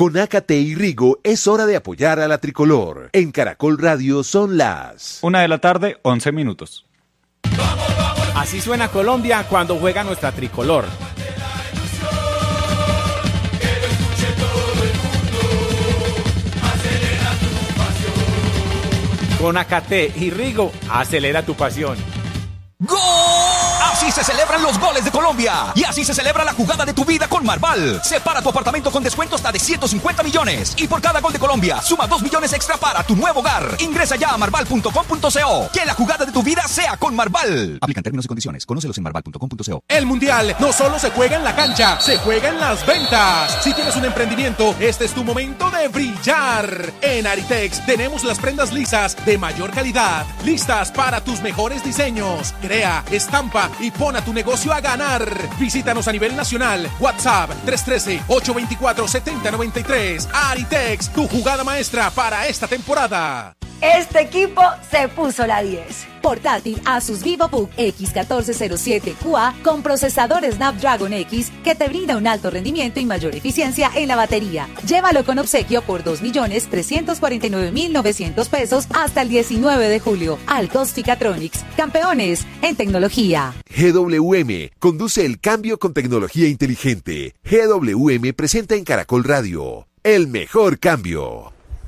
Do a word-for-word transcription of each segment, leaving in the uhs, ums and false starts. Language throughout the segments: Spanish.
Con Ácate y Rigo es hora de apoyar a la tricolor. En Caracol Radio son las Una de la tarde, once minutos. Así suena Colombia cuando juega nuestra tricolor. Con Ácate y Rigo, acelera tu pasión. ¡Gol! Así se celebran los goles de Colombia. Y así se celebra la jugada de tu vida con Marval. Separa tu apartamento con descuento hasta de ciento cincuenta millones. Y por cada gol de Colombia, suma dos millones extra para tu nuevo hogar. Ingresa ya a marval punto com punto co. Que la jugada de tu vida sea con Marval. Aplican términos y condiciones. Conócelos en marval punto com punto co. El Mundial no solo se juega en la cancha, se juega en las ventas. Si tienes un emprendimiento, este es tu momento de brillar. En Aritex tenemos las prendas lisas de mayor calidad, listas para tus mejores diseños. Crea, estampa y pon a tu negocio a ganar. Visítanos a nivel nacional. WhatsApp tres uno tres, ocho dos cuatro, siete cero nueve tres. Aritex, tu jugada maestra para esta temporada. Este equipo se puso la diez. Portátil Asus VivoBook X catorce cero siete Q A con procesador Snapdragon X que te brinda un alto rendimiento y mayor eficiencia en la batería. Llévalo con obsequio por dos millones trescientos cuarenta y nueve mil novecientos pesos hasta el diecinueve de julio. Altos Ficatronics, campeones en tecnología. G W M conduce el cambio con tecnología inteligente. G W M presenta en Caracol Radio el mejor cambio.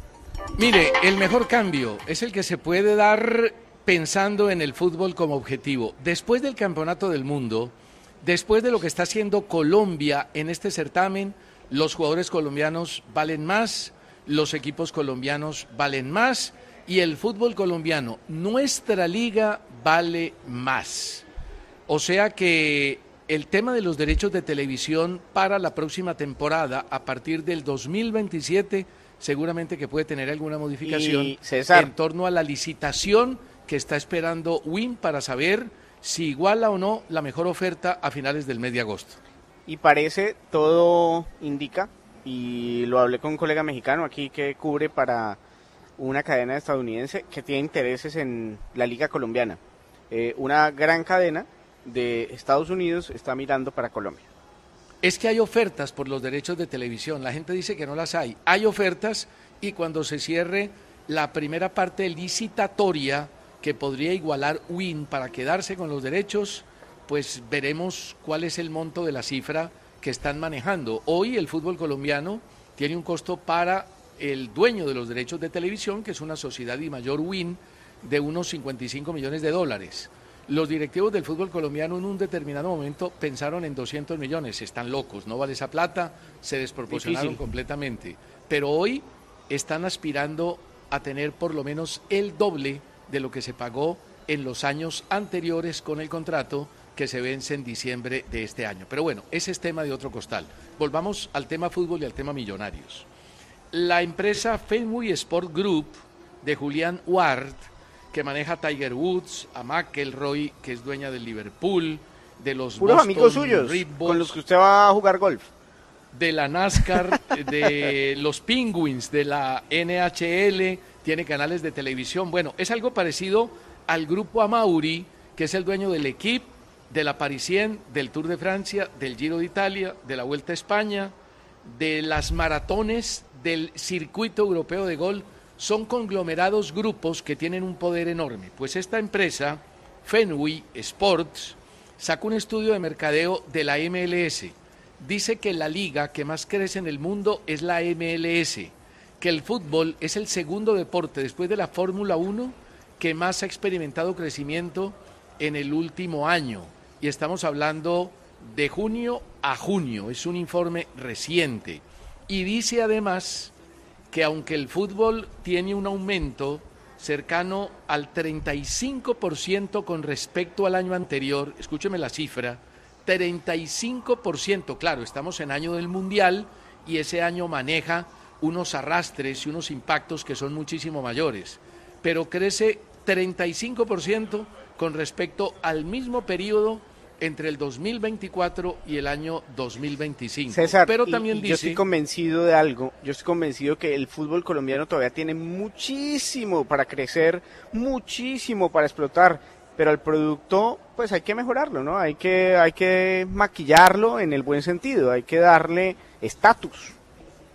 Mire, el mejor cambio es el que se puede dar pensando en el fútbol como objetivo. Después del Campeonato del Mundo, después de lo que está haciendo Colombia en este certamen, los jugadores colombianos valen más, los equipos colombianos valen más y el fútbol colombiano, nuestra liga, vale más. O sea que el tema de los derechos de televisión para la próxima temporada, a partir del dos mil veintisiete, seguramente que puede tener alguna modificación en torno a la licitación que está esperando Win para saber si iguala o no la mejor oferta a finales del mes de agosto. Y parece, todo indica, y lo hablé con un colega mexicano aquí que cubre para una cadena estadounidense que tiene intereses en la liga colombiana. Eh, una gran cadena de Estados Unidos está mirando para Colombia. Es que hay ofertas por los derechos de televisión, la gente dice que no las hay, hay ofertas y cuando se cierre la primera parte licitatoria que podría igualar Win para quedarse con los derechos, pues veremos cuál es el monto de la cifra que están manejando. Hoy el fútbol colombiano tiene un costo para el dueño de los derechos de televisión, que es una sociedad y mayor Win, de unos cincuenta y cinco millones de dólares. Los directivos del fútbol colombiano en un determinado momento pensaron en doscientos millones, están locos, no vale esa plata, se desproporcionaron Difícil. completamente. Pero hoy están aspirando a tener por lo menos el doble de lo que se pagó en los años anteriores con el contrato que se vence en diciembre de este año. Pero bueno, ese es tema de otro costal. Volvamos al tema fútbol y al tema millonarios. La empresa Fenway Sport Group de Julián Ward, que maneja a Tiger Woods, a McIlroy, que es dueña del Liverpool, de los puros Boston amigos suyos, Red Bulls, con los que usted va a jugar golf, de la NASCAR, de los Penguins, de la N H L, tiene canales de televisión. Bueno, es algo parecido al grupo Amauri, que es el dueño del equipo, de la Parisien, del Tour de Francia, del Giro de Italia, de la Vuelta a España, de las maratones, del circuito europeo de golf. Son conglomerados grupos que tienen un poder enorme. Pues esta empresa, Fenway Sports, sacó un estudio de mercadeo de la M L S. Dice que la liga que más crece en el mundo es la M L S, que el fútbol es el segundo deporte después de la Fórmula uno que más ha experimentado crecimiento en el último año. Y estamos hablando de junio a junio, es un informe reciente. Y dice además que aunque el fútbol tiene un aumento cercano al treinta y cinco por ciento con respecto al año anterior, escúcheme la cifra, treinta y cinco por ciento, claro, estamos en año del Mundial y ese año maneja unos arrastres y unos impactos que son muchísimo mayores, pero crece treinta y cinco por ciento con respecto al mismo periodo entre el dos mil veinticuatro y el año dos mil veinticinco. César, pero también y, y dice... yo estoy convencido de algo, yo estoy convencido que el fútbol colombiano todavía tiene muchísimo para crecer, muchísimo para explotar, pero el producto pues hay que mejorarlo, ¿no? Hay que, hay que maquillarlo en el buen sentido, hay que darle estatus.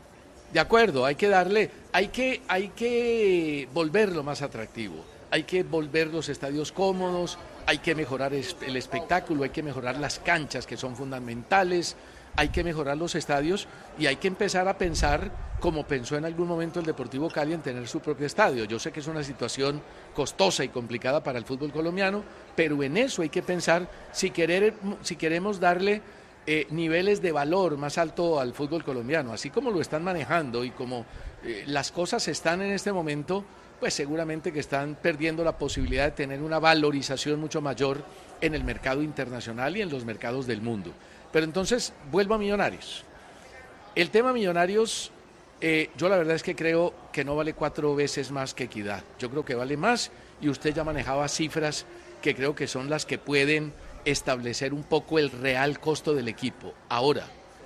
De acuerdo, hay que darle, hay que, hay que volverlo más atractivo, hay que volver los estadios cómodos, hay que mejorar el espectáculo, hay que mejorar las canchas que son fundamentales, hay que mejorar los estadios y hay que empezar a pensar como pensó en algún momento el Deportivo Cali en tener su propio estadio. Yo sé que es una situación costosa y complicada para el fútbol colombiano, pero en eso hay que pensar si, querer, si queremos darle eh, niveles de valor más alto al fútbol colombiano, así como lo están manejando y como eh, las cosas están en este momento, pues seguramente que están perdiendo la posibilidad de tener una valorización mucho mayor en el mercado internacional y en los mercados del mundo. Pero entonces, vuelvo a Millonarios. El tema Millonarios, eh, yo la verdad es que creo que no vale cuatro veces más que Equidad. Yo creo que vale más y usted ya manejaba cifras que creo que son las que pueden establecer un poco el real costo del equipo. Ahora,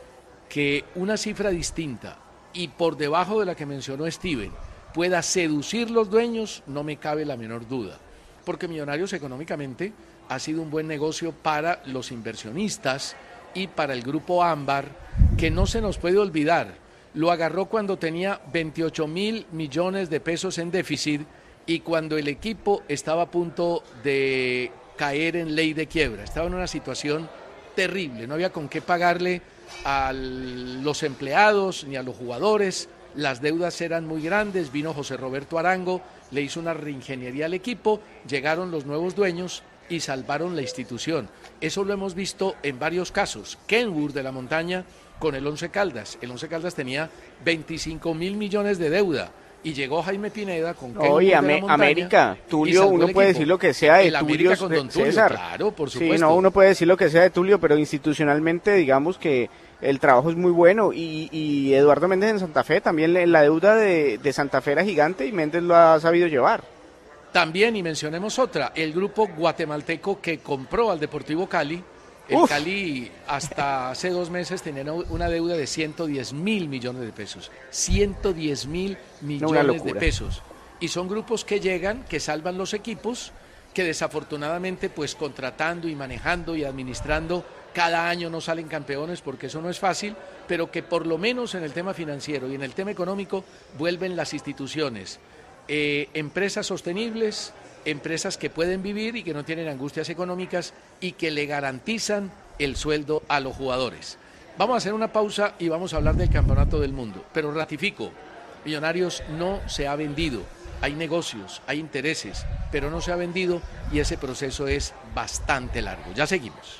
que una cifra distinta y por debajo de la que mencionó Steven pueda seducir los dueños, no me cabe la menor duda. Porque Millonarios económicamente ha sido un buen negocio para los inversionistas y para el grupo Ámbar, que no se nos puede olvidar, lo agarró cuando tenía veintiocho mil millones de pesos en déficit y cuando el equipo estaba a punto de caer en ley de quiebra, estaba en una situación terrible, no había con qué pagarle a los empleados ni a los jugadores, las deudas eran muy grandes, vino José Roberto Arango, le hizo una reingeniería al equipo, llegaron los nuevos dueños y salvaron la institución. Eso lo hemos visto en varios casos. Kenwood de la Montaña con el Once Caldas. El Once Caldas tenía veinticinco mil millones de deuda y llegó Jaime Pineda con Kenwood Oye, de la Am- Montaña. Tulio, Tulio, uno puede decir lo que sea de el Tulio, América con Don Tulio, César. claro, por supuesto. Sí, no, uno puede decir lo que sea de Tulio, pero institucionalmente digamos que el trabajo es muy bueno y, y Eduardo Méndez en Santa Fe también, la deuda de, de Santa Fe era gigante y Méndez lo ha sabido llevar. También, y mencionemos otra, el grupo guatemalteco que compró al Deportivo Cali. El Uf. Cali hasta hace dos meses tenía una deuda de ciento diez mil millones de pesos. ciento diez mil millones de pesos. Y son grupos que llegan, que salvan los equipos, que desafortunadamente pues contratando y manejando y administrando cada año no salen campeones porque eso no es fácil, pero que por lo menos en el tema financiero y en el tema económico vuelven las instituciones. Eh, empresas sostenibles, empresas que pueden vivir y que no tienen angustias económicas y que le garantizan el sueldo a los jugadores. Vamos a hacer una pausa y vamos a hablar del Campeonato del Mundo, pero ratifico, Millonarios no se ha vendido, hay negocios, hay intereses, pero no se ha vendido y ese proceso es bastante largo. Ya seguimos.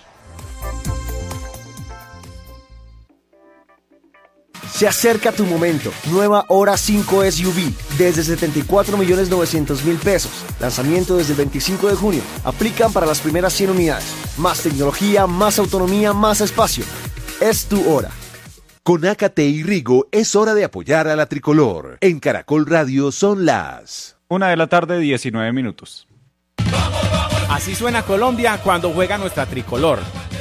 Se acerca tu momento. Nueva Hora cinco S U V desde setenta y cuatro millones novecientos mil pesos. Lanzamiento desde el veinticinco de junio. Aplican para las primeras cien unidades. Más tecnología, más autonomía, más espacio. Es tu hora. Con Acate y Rigo es hora de apoyar a la tricolor. En Caracol Radio son las Una de la tarde, diecinueve minutos. Así suena Colombia cuando juega nuestra tricolor.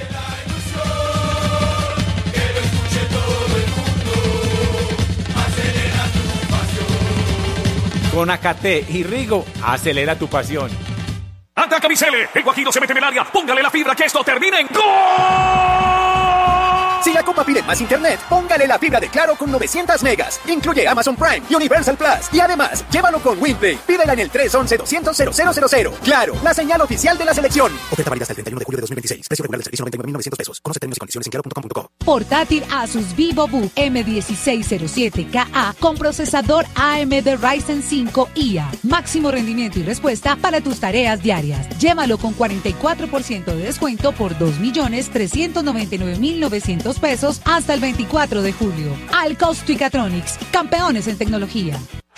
Con Acate y Rigo, acelera tu pasión. Ataca Bicele, el Guajiro se mete en el área, póngale la fibra que esto termine en ¡gol! Si la Copa pide más internet, póngale la fibra de Claro con novecientos megas. Incluye Amazon Prime y Universal Plus. Y además, llévalo con WinPlay. Pídela en el tres once doscientos cero cero cero cero. Claro, la señal oficial de la selección. Oferta válida hasta el treinta y uno de julio de dos mil veintiséis. Precio regular del servicio noventa y nueve mil novecientos pesos. Conoce términos y condiciones en claro punto com punto co. Portátil Asus VivoBook M dieciséis cero siete K A con procesador A M D Ryzen cinco I A. Máximo rendimiento y respuesta para tus tareas diarias. Llévalo con cuarenta y cuatro por ciento de descuento por dos millones trescientos noventa y nueve mil novecientos pesos hasta el veinticuatro de julio. Alcosticatronics, campeones en tecnología.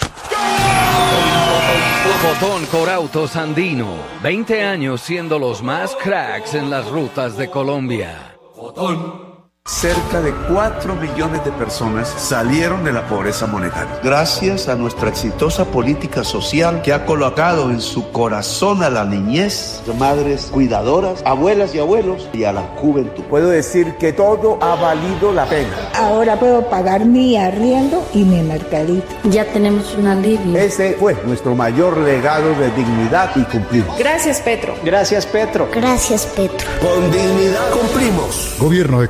Fotón Corautos Andino, veinte años siendo los más cracks en las rutas de Colombia. Fotón. Cerca de cuatro millones de personas salieron de la pobreza monetaria. Gracias a nuestra exitosa política social que ha colocado en su corazón a la niñez, madres cuidadoras, abuelas y abuelos y a la juventud. Puedo decir que todo ha valido la pena. Ahora puedo pagar mi arriendo y mi mercadito. Ya tenemos un alivio. Ese fue nuestro mayor legado de dignidad y cumplimos. Gracias, Petro. Gracias, Petro. Gracias, Petro. Con dignidad cumplimos. Gobierno de Colombia.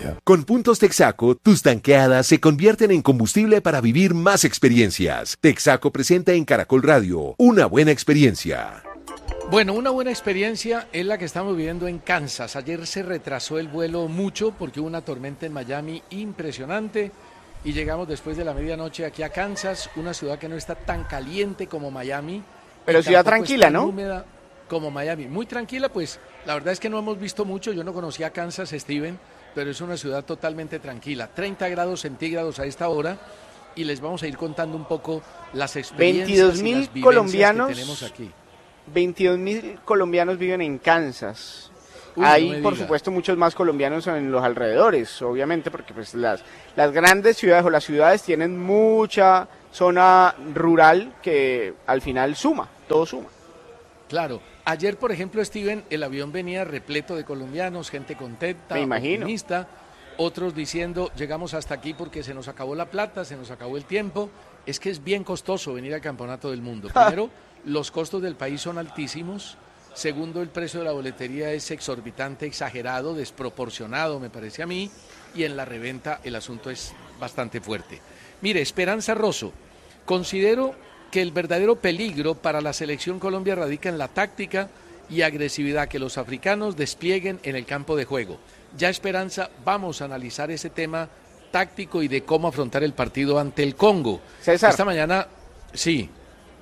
America. Con puntos Texaco, tus tanqueadas se convierten en combustible para vivir más experiencias. Texaco presenta en Caracol Radio una buena experiencia. Bueno, una buena experiencia es la que estamos viviendo en Kansas. Ayer se retrasó el vuelo mucho porque hubo una tormenta en Miami impresionante y llegamos después de la medianoche aquí a Kansas, una ciudad que no está tan caliente como Miami. Pero ciudad tranquila, ¿no? Húmeda como Miami. Muy tranquila, pues la verdad es que no hemos visto mucho. Yo no conocía Kansas, Steven, pero es una ciudad totalmente tranquila. treinta grados centígrados a esta hora y les vamos a ir contando un poco las experiencias veintidós y mil las vivencias colombianos que tenemos aquí. veintidós mil colombianos viven en Kansas. Uy, Hay, no por diga. supuesto, muchos más colombianos en los alrededores, obviamente, porque pues las, las grandes ciudades o las ciudades tienen mucha zona rural que al final suma, todo suma. Claro. Ayer, por ejemplo, Steven, el avión venía repleto de colombianos, gente contenta, Me imagino. optimista, otros diciendo, llegamos hasta aquí porque se nos acabó la plata, se nos acabó el tiempo. Es que es bien costoso venir al Campeonato del Mundo. Primero, los costos del país son altísimos. Segundo, el precio de la boletería es exorbitante, exagerado, desproporcionado, me parece a mí. Y en la reventa el asunto es bastante fuerte. Mire, Esperanza Rosso, considero que el verdadero peligro para la selección Colombia radica en la táctica y agresividad que los africanos desplieguen en el campo de juego. Ya Esperanza, vamos a analizar ese tema táctico y de cómo afrontar el partido ante el Congo. César. Esta mañana, sí.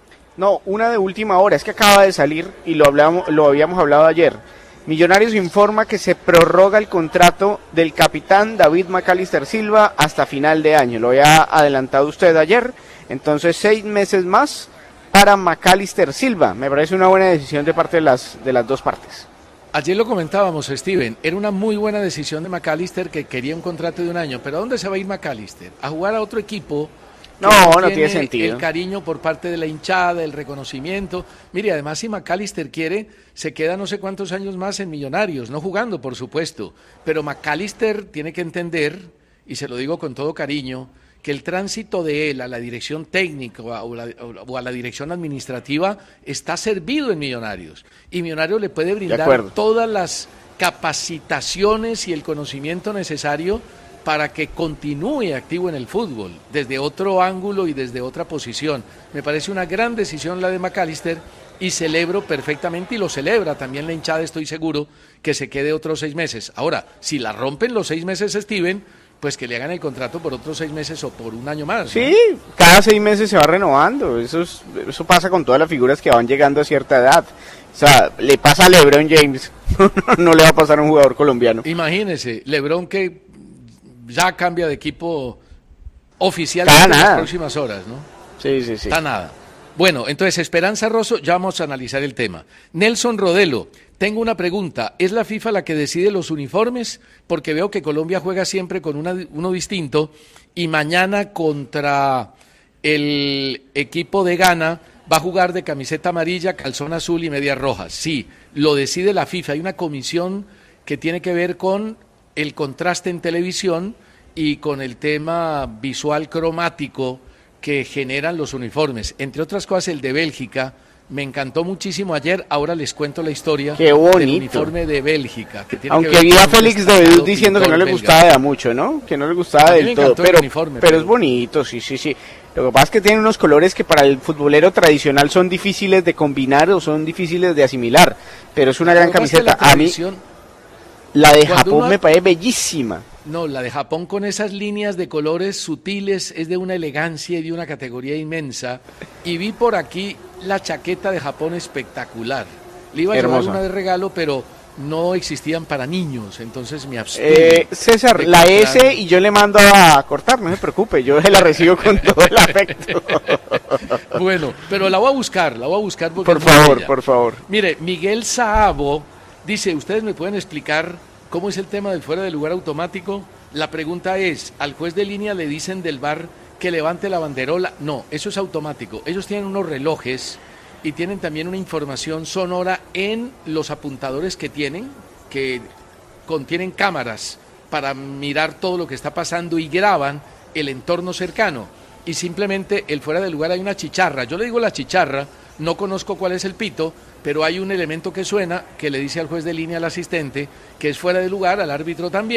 No, una de última hora, es que acaba de salir y lo hablamos, lo habíamos hablado ayer. Millonarios informa que se prorroga el contrato del capitán David McAllister Silva hasta final de año. Lo había adelantado usted ayer, entonces seis meses más para McAllister Silva. Me parece una buena decisión de parte de las, de las dos partes. Ayer lo comentábamos, Steven, era una muy buena decisión de McAllister que quería un contrato de un año, pero ¿a dónde se va a ir McAllister? ¿A jugar a otro equipo? No, no tiene sentido. El cariño por parte de la hinchada, el reconocimiento. Mire, además si McAllister quiere, se queda no sé cuántos años más en Millonarios, no jugando, por supuesto. Pero McAllister tiene que entender, y se lo digo con todo cariño, que el tránsito de él a la dirección técnica o a, o la, o a la dirección administrativa está servido en Millonarios. Y Millonarios le puede brindar todas las capacitaciones y el conocimiento necesario para que continúe activo en el fútbol, desde otro ángulo y desde otra posición. Me parece una gran decisión la de McAllister y celebro perfectamente, y lo celebra también la hinchada, estoy seguro, que se quede otros seis meses. Ahora, si la rompen los seis meses, Steven, pues que le hagan el contrato por otros seis meses o por un año más, ¿no? Sí, cada seis meses se va renovando, eso, es, eso pasa con todas las figuras que van llegando a cierta edad. O sea, le pasa a LeBron James, no le va a pasar a un jugador colombiano. Imagínese, LeBron que ya cambia de equipo oficial en las próximas horas, ¿no? Sí, sí, sí. Está nada. Bueno, entonces Esperanza Rosso, ya vamos a analizar el tema. Nelson Rodelo, tengo una pregunta. ¿Es la FIFA la que decide los uniformes? Porque veo que Colombia juega siempre con una, uno distinto y mañana contra el equipo de Ghana va a jugar de camiseta amarilla, calzón azul y medias rojas. Sí, lo decide la FIFA. Hay una comisión que tiene que ver con el contraste en televisión y con el tema visual cromático que generan los uniformes. Entre otras cosas, el de Bélgica me encantó muchísimo ayer. Ahora les cuento la historia Qué bonito. del uniforme de Bélgica. Que tiene Aunque que ver vi a con Félix un de Bedú destacado diciendo que no le pintor gustaba belga. de mucho, ¿no? Que no le gustaba A mí del me todo. encantó el Pero, uniforme, pero pero- es bonito, sí, sí, sí. Lo que pasa es que tiene unos colores que para el futbolero tradicional son difíciles de combinar o son difíciles de asimilar. Pero es una gran Lo que pasa es que camiseta. la A mí, televisión- la de Cuando Japón uno- me parece bellísima. No, la de Japón con esas líneas de colores sutiles es de una elegancia y de una categoría inmensa. Y vi por aquí la chaqueta de Japón espectacular. Le iba a llevar Hermosa. una de regalo, pero no existían para niños, entonces me abstuve. Eh, César, de la comprar. S y yo le mando a cortar, no se preocupe, yo se la recibo con todo el afecto. Bueno, pero la voy a buscar, la voy a buscar. porque Por es muy favor, bella. por favor. Mire, Miguel Saabo dice, ¿ustedes me pueden explicar cómo es el tema del fuera de lugar automático? La pregunta es, ¿al juez de línea le dicen del V A R que levante la banderola? No, eso es automático. Ellos tienen unos relojes y tienen también una información sonora en los apuntadores que tienen, que contienen cámaras para mirar todo lo que está pasando y graban el entorno cercano. Y simplemente el fuera de lugar hay una chicharra. Yo le digo la chicharra, no conozco cuál es el pito, pero hay un elemento que suena que le dice al juez de línea, al asistente, que es fuera de lugar, al árbitro también,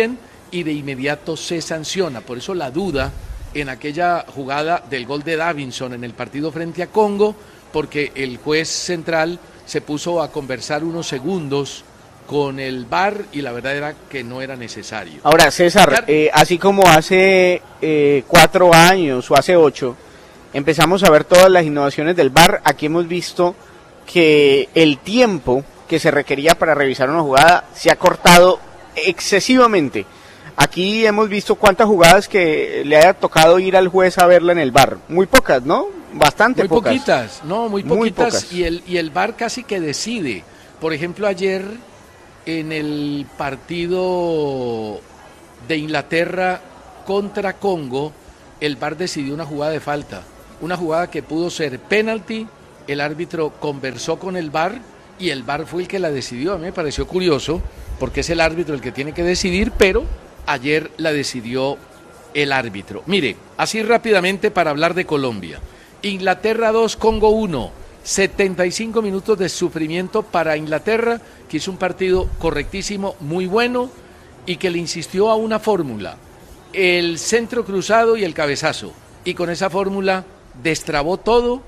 y de inmediato se sanciona. Por eso la duda en aquella jugada del gol de Davinson en el partido frente a Congo, porque el juez central se puso a conversar unos segundos con el V A R y la verdad era que no era necesario. Ahora, César, eh, así como hace eh, cuatro años o hace ocho, empezamos a ver todas las innovaciones del V A R, aquí hemos visto que el tiempo que se requería para revisar una jugada se ha cortado excesivamente. Aquí hemos visto cuántas jugadas que le haya tocado ir al juez a verla en el V A R. Muy pocas, ¿no? Bastante muy pocas. Muy poquitas, no, muy poquitas. Muy pocas. Y el, y el V A R casi que decide. Por ejemplo, ayer en el partido de Inglaterra contra Congo, el V A R decidió una jugada de falta. Una jugada que pudo ser penalti, el árbitro conversó con el V A R y el V A R fue el que la decidió. A mí me pareció curioso, porque es el árbitro el que tiene que decidir, pero ayer la decidió el árbitro. Mire, así rápidamente para hablar de Colombia. Inglaterra dos, Congo uno. setenta y cinco minutos de sufrimiento para Inglaterra, que hizo un partido correctísimo, muy bueno, y que le insistió a una fórmula, el centro cruzado y el cabezazo. Y con esa fórmula destrabó todo,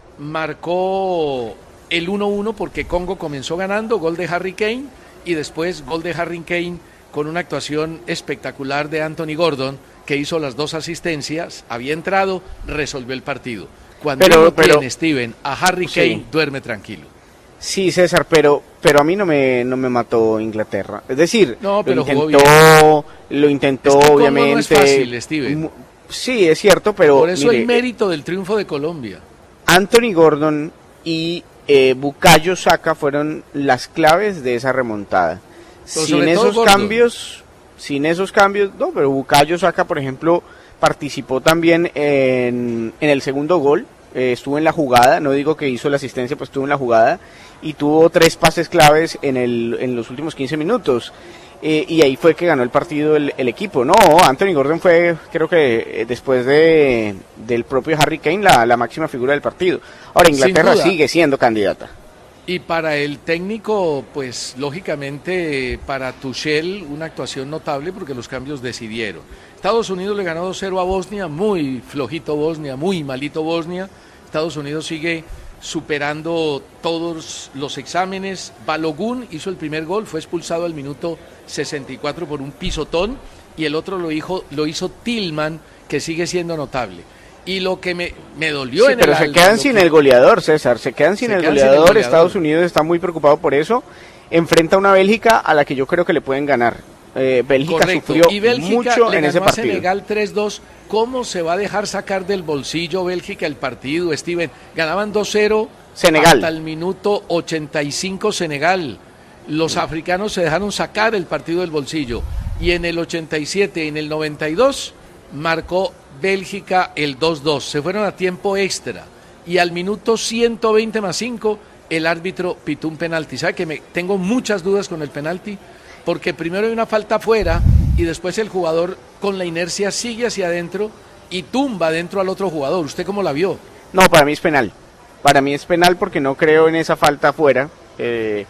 marcó el uno uno porque Congo comenzó ganando, gol de Harry Kane, y después gol de Harry Kane con una actuación espectacular de Anthony Gordon, que hizo las dos asistencias, había entrado, resolvió el partido. Cuando pero, uno pero, tiene, Steven, a Harry Kane, sí. duerme tranquilo. Sí, César, pero pero a mí no me no me mató Inglaterra. Es decir, no, pero lo intentó, jugó bien. lo intentó es que obviamente. No es fácil, Steven. Sí, es cierto, pero por eso mire, el mérito del triunfo de Colombia. Anthony Gordon y eh, Bukayo Saka fueron las claves de esa remontada. Pero sin esos Gordon. cambios, sin esos cambios, no, pero Bukayo Saka, por ejemplo, participó también en, en el segundo gol, eh, estuvo en la jugada, no digo que hizo la asistencia, pues estuvo en la jugada, y tuvo tres pases claves en, el, en los últimos quince minutos, eh, y ahí fue que ganó el partido el, el equipo. No, Anthony Gordon fue, creo que eh, después de del propio Harry Kane, la, la máxima figura del partido. Ahora, Inglaterra sigue siendo candidata. Y para el técnico, pues lógicamente para Tuchel una actuación notable porque los cambios decidieron. Estados Unidos le ganó dos cero a Bosnia, muy flojito Bosnia, muy malito Bosnia. Estados Unidos sigue superando todos los exámenes. Balogun hizo el primer gol, fue expulsado al minuto sesenta y cuatro por un pisotón, y el otro lo hizo, lo hizo Tillman, que sigue siendo notable. Y lo que me, me dolió sí, en pero el... se alma, quedan sin que... el goleador, César, se quedan sin, se el, quedan goleador. sin el goleador, Estados Unidos está muy preocupado por eso, enfrenta a una Bélgica a la que yo creo que le pueden ganar. Eh, Bélgica Correcto. sufrió y Bélgica mucho le en ganó ese partido. A Senegal tres dos, ¿cómo se va a dejar sacar del bolsillo Bélgica el partido, Steven? Ganaban dos cero Senegal. Hasta el minuto ochenta y cinco Senegal. Los sí. africanos se dejaron sacar el partido del bolsillo, y en el ochenta y siete y en el noventa y dos marcó Bélgica el dos dos, se fueron a tiempo extra, y al minuto ciento veinte más cinco el árbitro pitó un penalti. ¿Sabe que me tengo muchas dudas con el penalti? Porque primero hay una falta afuera y después el jugador con la inercia sigue hacia adentro y tumba adentro al otro jugador. ¿Usted cómo la vio? No, para mí es penal. Para mí es penal porque no creo en esa falta afuera. Eh,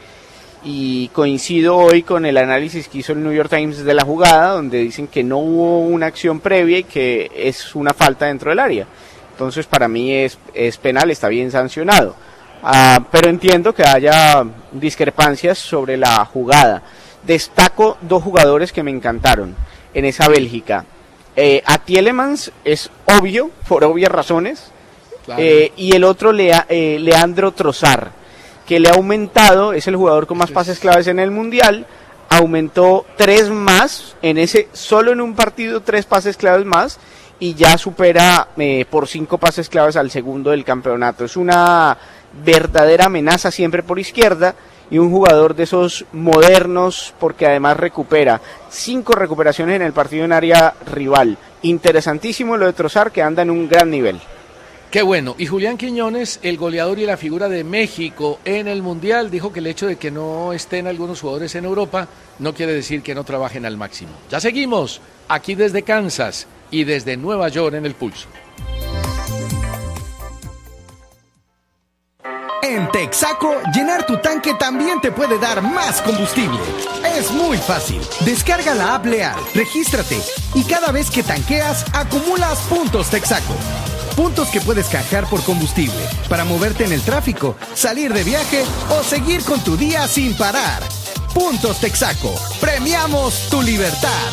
y coincido hoy con el análisis que hizo el New York Times de la jugada, donde dicen que no hubo una acción previa y que es una falta dentro del área. Entonces para mí es, es penal, está bien sancionado. Uh, pero entiendo que haya discrepancias sobre la jugada. Destaco dos jugadores que me encantaron en esa Bélgica. Eh, a Tielemans es obvio, por obvias razones, claro. eh, y el otro Lea, eh, Leandro Trossard, que le ha aumentado, es el jugador con más pases claves en el Mundial, aumentó tres más, en ese solo en un partido tres pases claves más, y ya supera eh, por cinco pases claves al segundo del campeonato. Es una verdadera amenaza siempre por izquierda, y un jugador de esos modernos, porque además recupera cinco recuperaciones en el partido en área rival. Interesantísimo lo de Trossard, que anda en un gran nivel. Qué bueno. Y Julián Quiñones, el goleador y la figura de México en el Mundial, dijo que el hecho de que no estén algunos jugadores en Europa no quiere decir que no trabajen al máximo. Ya seguimos aquí desde Kansas y desde Nueva York en El Pulso. En Texaco, llenar tu tanque también te puede dar más combustible. Es muy fácil. Descarga la app Leal, regístrate y cada vez que tanqueas, acumulas puntos Texaco. Puntos que puedes canjear por combustible para moverte en el tráfico, salir de viaje o seguir con tu día sin parar. Puntos Texaco. Premiamos tu libertad.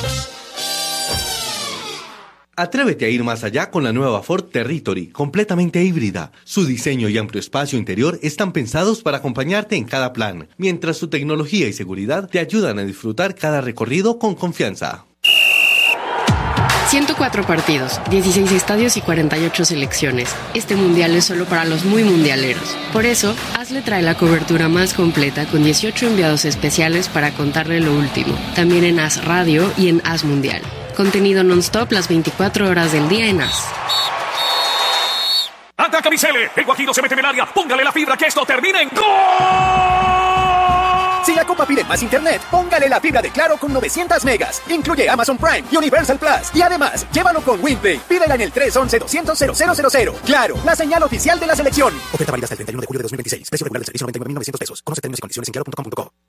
Atrévete a ir más allá con la nueva Ford Territory, completamente híbrida. Su diseño y amplio espacio interior están pensados para acompañarte en cada plan, mientras su tecnología y seguridad te ayudan a disfrutar cada recorrido con confianza. ciento cuatro partidos, dieciséis estadios y cuarenta y ocho selecciones. Este mundial es solo para los muy mundialeros. Por eso, Hazle trae la cobertura más completa con dieciocho enviados especiales para contarle lo último. También en Haz Radio y en Haz Mundial. Contenido non-stop las veinticuatro horas del día en Haz. ¡Ataca Micele! El Guajiro se mete en el área. Póngale la fibra que esto termine en gol. Si la Copa pide más internet, póngale la fibra de Claro con novecientos megas. Incluye Amazon Prime y Universal Plus. Y además, llévalo con WinPay. Pídela en el tres once doscientos cero cero cero cero. Claro, la señal oficial de la selección. Oferta válida hasta el treinta y uno de julio de dos mil veintiséis. Precio regular del servicio noventa y nueve mil novecientos pesos. Conoce términos y condiciones en claro punto com punto co.